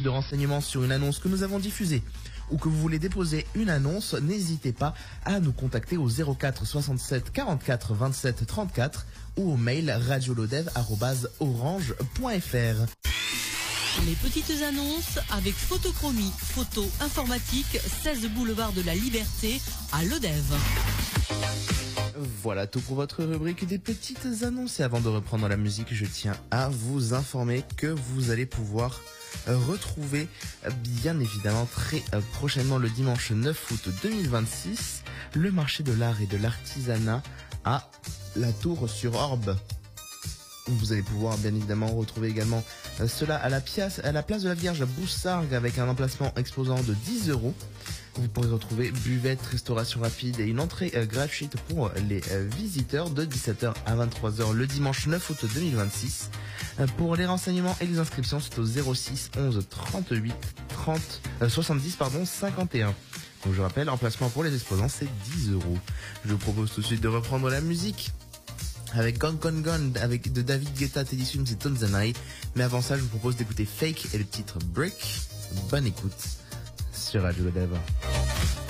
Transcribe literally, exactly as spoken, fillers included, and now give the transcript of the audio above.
de renseignements sur une annonce que nous avons diffusée ou que vous voulez déposer une annonce, n'hésitez pas à nous contacter au zéro quatre soixante-sept quarante-quatre vingt-sept trente-quatre ou au mail radiolodev arobase orange point fr. Les petites annonces avec Photochromie, photo informatique, seize boulevard de la Liberté à Lodève. Voilà tout pour votre rubrique des petites annonces. Et avant de reprendre la musique, je tiens à vous informer que vous allez pouvoir retrouver bien évidemment très prochainement le dimanche neuf août deux mille vingt-six le marché de l'art et de l'artisanat à la Tour-sur-Orbe. Vous allez pouvoir bien évidemment retrouver également cela à la, pièce, à la place de la Vierge à Boussargues avec un emplacement exposant de dix euros. Vous pourrez retrouver buvette, restauration rapide et une entrée euh, gratuite pour les euh, visiteurs de dix-sept heures à vingt-trois heures le dimanche neuf août deux mille vingt-six. Euh, pour les renseignements et les inscriptions, c'est au zéro six onze trente-huit trente euh, soixante-dix pardon cinquante et un. Donc je rappelle, emplacement pour les exposants, c'est dix euros. Je vous propose tout de suite de reprendre la musique avec Gone Gone Gone avec de David Guetta, Teddy Swims et Tonzanai. Mais avant ça, je vous propose d'écouter Fake et le titre Break. Bonne écoute sur Radio Lodève.